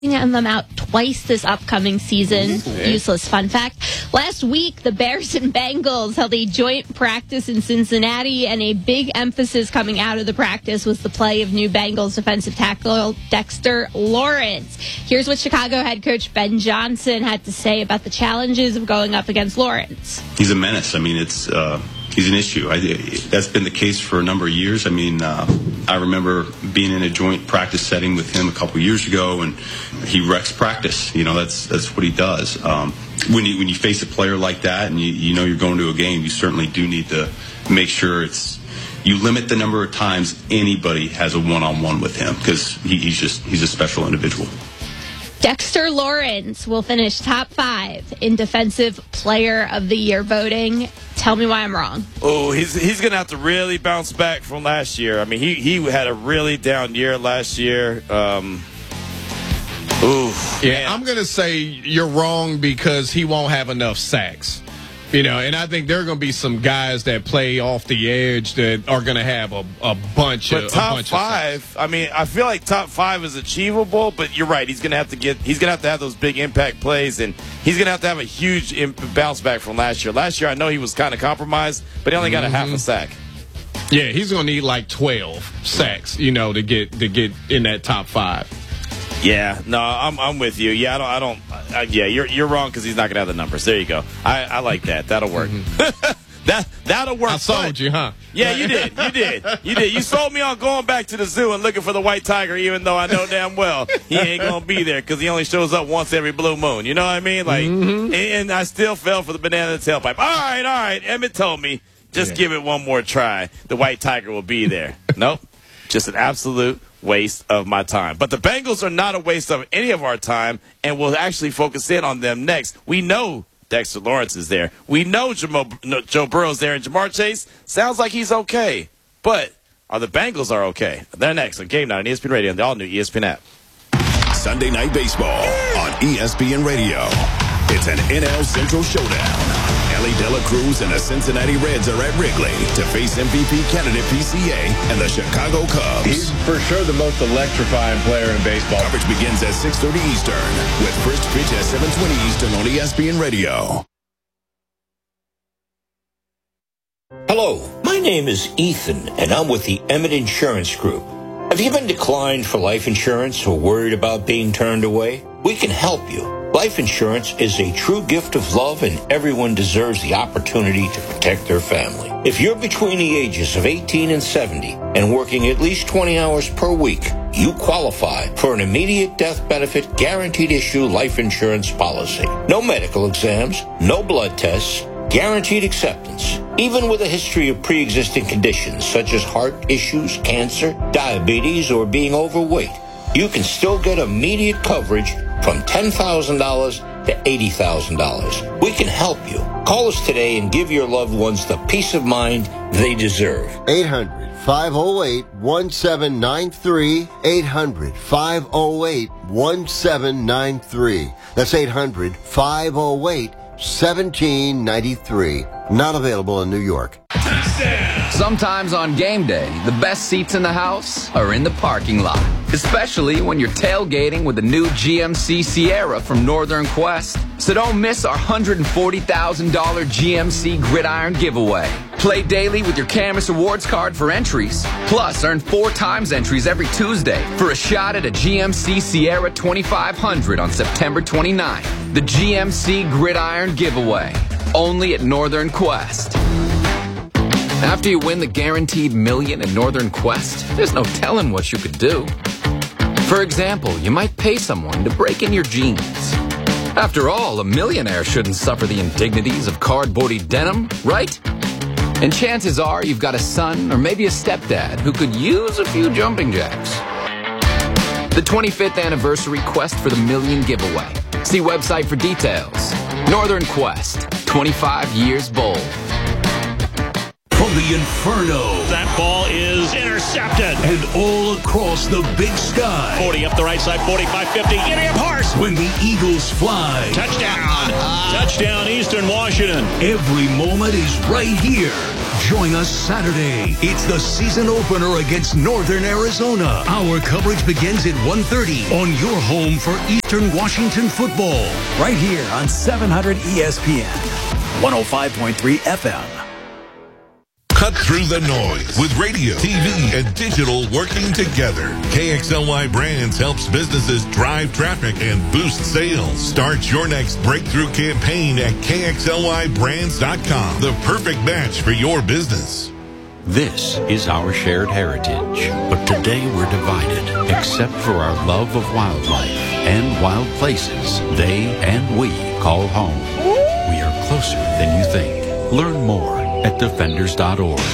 them out twice this upcoming season. Useless fun fact. Last week, the Bears and Bengals held a joint practice in Cincinnati, and a big emphasis coming out of the practice was the play of new Bengals defensive tackle Dexter Lawrence. Here's what Chicago head coach Ben Johnson had to say about the challenges of going up against Lawrence. He's a menace. I mean, he's an issue. That's been the case for a number of years. I mean, I remember being in a joint practice setting with him a couple years ago, and he wrecks practice. You know, that's what he does. When you face a player like that, and you know you're going to a game, you certainly do need to make sure you limit the number of times anybody has a one-on-one with him, because he's a special individual. Dexter Lawrence will finish top 5 in Defensive Player of the Year voting. Tell me why I'm wrong. Oh, he's going to have to really bounce back from last year. I mean, he had a really down year last year. I'm going to say you're wrong because he won't have enough sacks. You know, and I think there are going to be some guys that play off the edge that are going to have a bunch of top 5. I mean, I feel like top 5 is achievable, but you're right. He's going to have to have those big impact plays, and he's going to have a huge bounce back from last year. Last year, I know he was kind of compromised, but he only got a half a sack. Yeah, he's going to need like 12 sacks, you know, to get in that top 5. Yeah, no, I'm with you. Yeah, I don't. You're wrong because he's not gonna have the numbers. There you go. I like that. That'll work. That'll work. I sold you, huh? Yeah, you did. You sold me on going back to the zoo and looking for the white tiger, even though I know damn well he ain't gonna be there because he only shows up once every blue moon. You know what I mean? Like, and I still fell for the banana tailpipe. All right. Emmett told me just give it one more try. The white tiger will be there. Nope, just an absolute waste of my time. But the Bengals are not a waste of any of our time, and we'll actually focus in on them next. We know Dexter Lawrence is there. We know Joe Burrow's there, and Jamar Chase sounds like he's okay. But are the Bengals okay? They're next on Game Night on ESPN Radio and the all-new ESPN app. Sunday Night Baseball on ESPN Radio. It's an NL Central showdown. Ellie De La Cruz and the Cincinnati Reds are at Wrigley to face MVP candidate PCA and the Chicago Cubs. He's for sure the most electrifying player in baseball. Coverage begins at 6:30 Eastern with first pitch at 7:20 Eastern on ESPN Radio. Hello, my name is Ethan, and I'm with the Emmett Insurance Group. Have you been declined for life insurance or worried about being turned away? We can help you. Life insurance is a true gift of love, and everyone deserves the opportunity to protect their family. If you're between the ages of 18 and 70 and working at least 20 hours per week, you qualify for an immediate death benefit guaranteed issue life insurance policy. No medical exams, no blood tests, guaranteed acceptance. Even with a history of pre-existing conditions such as heart issues, cancer, diabetes, or being overweight, you can still get immediate coverage from $10,000 to $80,000. We can help you. Call us today and give your loved ones the peace of mind they deserve. 800-508-1793. 800-508-1793. That's 800-508-1793. Not available in New York. Sometimes on game day, the best seats in the house are in the parking lot. Especially when you're tailgating with the new GMC Sierra from Northern Quest. So don't miss our $140,000 GMC Gridiron giveaway. Play daily with your Camus Rewards card for entries. Plus, earn 4 times entries every Tuesday for a shot at a GMC Sierra 2500 on September 29th. The GMC Gridiron giveaway. Only at Northern Quest. After you win the guaranteed million at Northern Quest, there's no telling what you could do. For example, you might pay someone to break in your jeans. After all, a millionaire shouldn't suffer the indignities of cardboardy denim, right? And chances are you've got a son or maybe a stepdad who could use a few jumping jacks. The 25th anniversary Quest for the Million giveaway. See website for details. Northern Quest, 25 years bold. From the Inferno. That ball is intercepted. And all across the big sky. 40 up the right side, 45, 50. Giddy up horse. When the Eagles fly. Touchdown. Touchdown, Eastern Washington. Every moment is right here. Join us Saturday. It's the season opener against Northern Arizona. Our coverage begins at 1:30 on your home for Eastern Washington football. Right here on 700 ESPN, 105.3 FM. Cut through the noise with radio, TV, and digital working together. KXLY Brands helps businesses drive traffic and boost sales. Start your next breakthrough campaign at KXLYBrands.com. The perfect match for your business. This is our shared heritage, but today we're divided, except for our love of wildlife and wild places they and we call home. We are closer than you think. Learn more at defenders.org.